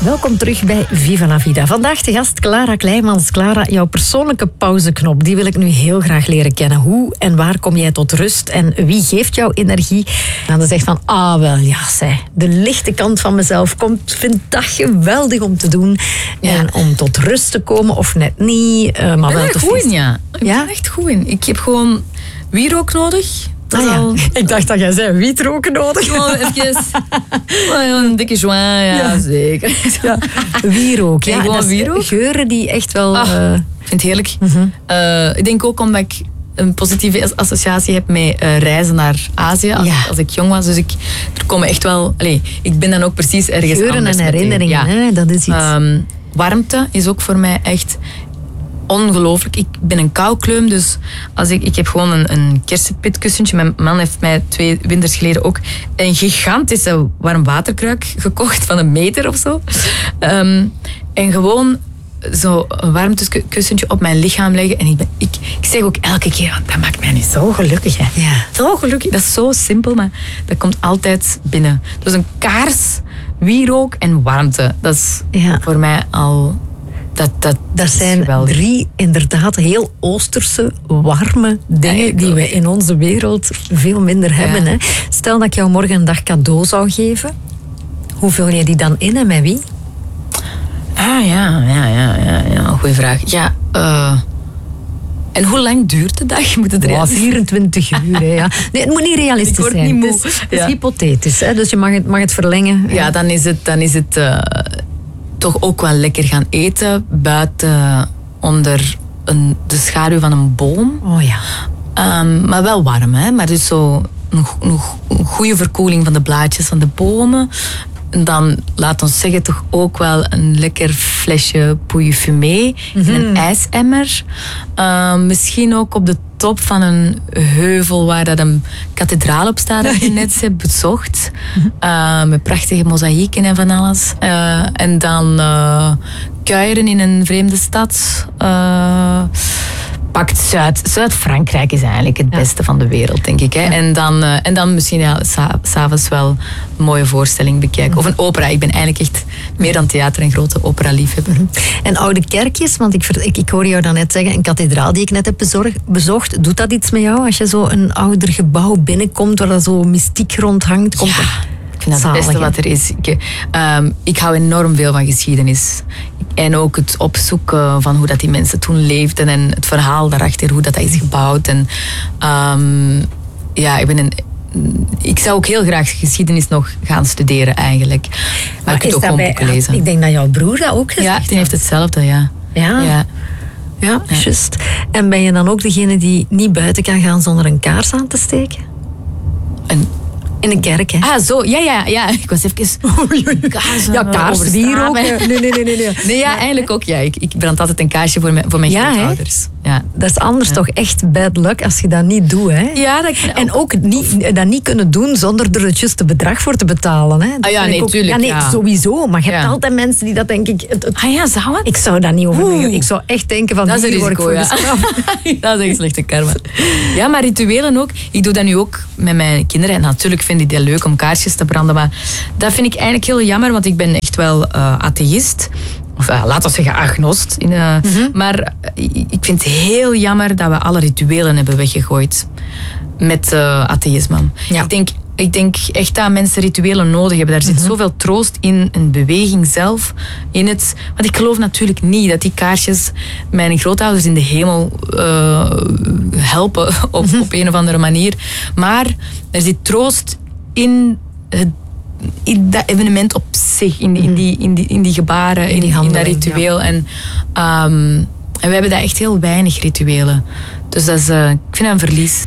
Welkom terug bij Viva la Vida. Vandaag de gast Clara Kleijmans. Clara, jouw persoonlijke pauzeknop, die wil ik nu heel graag leren kennen. Hoe en waar kom jij tot rust en wie geeft jouw energie? En dan zegt van, de lichte kant van mezelf vind dat geweldig om te doen. Ja. En om tot rust te komen of net niet. Maar wel te goed in, ja. Ik ben echt goed in. Ik heb gewoon wierook nodig. Ik dacht dat jij zei wietroken nodig. Gewoon even een dikke joint, ja, zeker. Ja. Wierook, ja. Gewoon wierook. Geuren die echt wel... Ik vind het heerlijk. Mm-hmm. Ik denk ook omdat ik een positieve associatie heb met reizen naar Azië als ik jong was. Dus er komen echt wel... ik ben dan ook precies ergens geuren anders. Geuren en herinneringen, hè? Dat is iets... warmte is ook voor mij echt... ongelooflijk. Ik ben een koukleum, dus ik heb gewoon een kersenpitkussentje. Mijn man heeft mij 2 winters geleden ook een gigantische warmwaterkruik gekocht van 1 meter of zo. En gewoon zo een warmtekussentje op mijn lichaam leggen. En ik zeg ook elke keer, dat maakt mij nu zo gelukkig. Hè. Ja. Zo gelukkig. Dat is zo simpel, maar dat komt altijd binnen. Dus een kaars, wierook en warmte. Dat is voor mij al... Dat zijn geweldig. 3 inderdaad heel oosterse, warme dingen die we in onze wereld veel minder hebben. Hè? Stel dat ik jou morgen een dag cadeau zou geven. Hoe vul je die dan in en met wie? Goeie vraag. Ja, en hoe lang duurt de dag? Moet het 24 uur. Hè, ja. Nee, het moet niet realistisch zijn. Niet moe. Het is hypothetisch, hè? Dus je mag het verlengen. Ja, dan is het toch ook wel lekker gaan eten buiten onder de schaduw van een boom. Oh ja. Maar wel warm, hè? Maar dus zo een goede verkoeling van de blaadjes van de bomen. En dan, laat ons zeggen, toch ook wel een lekker flesje Pouilly Fumé in een ijsemmer. Misschien ook op de top van een heuvel waar dat een kathedraal op staat dat je net hebt bezocht. Met prachtige mozaïeken en van alles. En dan kuieren in een vreemde stad. Pakt Zuid-Frankrijk is eigenlijk het beste van de wereld, denk ik. Hè? Ja. En dan misschien s'avonds wel een mooie voorstelling bekijken. Of een opera. Ik ben eigenlijk echt meer dan theater en grote opera-liefhebber. En oude kerkjes, want ik hoorde jou dan net zeggen, een kathedraal die ik net heb bezocht. Doet dat iets met jou als je zo een ouder gebouw binnenkomt waar dat zo mystiek rondhangt? Ik vind dat het beste wat er is. Ik hou enorm veel van geschiedenis. En ook het opzoeken van hoe dat die mensen toen leefden en het verhaal daarachter, hoe dat is gebouwd. En ik zou ook heel graag geschiedenis nog gaan studeren eigenlijk. Maar ik kan ook gewoon boeken lezen. Ik denk dat jouw broer dat ook gezegd heeft. Ja, die heeft hetzelfde, ja. Ja, juist. En ben je dan ook degene die niet buiten kan gaan zonder een kaars aan te steken? In een kerk, hè? Zo. Ja. Ik was even... kaars, wierook. Nee, eigenlijk ook. Ja. Ik brand altijd een kaarsje voor mijn grootouders. Ja. Dat is anders toch echt bad luck als je dat niet doet, hè? Ja, en ook dat niet kunnen doen zonder er het juiste bedrag voor te betalen, hè? Tuurlijk. Sowieso. Maar je hebt altijd mensen die dat, denk ik... zou het? Ik zou dat niet overwegen. Ik zou echt denken van... Dat is een risico, Dat is echt slechte karma. Ja, maar rituelen ook. Ik doe dat nu ook met mijn kinderen. En natuurlijk vind ik het leuk om kaarsjes te branden. Maar dat vind ik eigenlijk heel jammer, want ik ben echt wel atheïst. Of laten we zeggen agnost. Maar ik vind het heel jammer dat we alle rituelen hebben weggegooid met atheïsme. Ja. Ik denk echt dat mensen rituelen nodig hebben. Daar zit zoveel troost in een beweging zelf. Want ik geloof natuurlijk niet dat die kaarsjes mijn grootouders in de hemel helpen op een of andere manier. Maar er zit troost in dat evenement op zich, in die gebaren, in dat ritueel. Ja. En we hebben daar echt heel weinig rituelen. Dus dat is, ik vind dat een verlies.